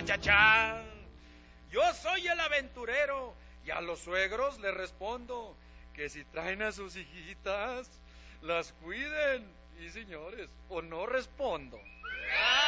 cha, cha, cha. Yo soy el aventurero y a los suegros les respondo que si traen a sus hijitas, las cuiden. Y señores, o no respondo.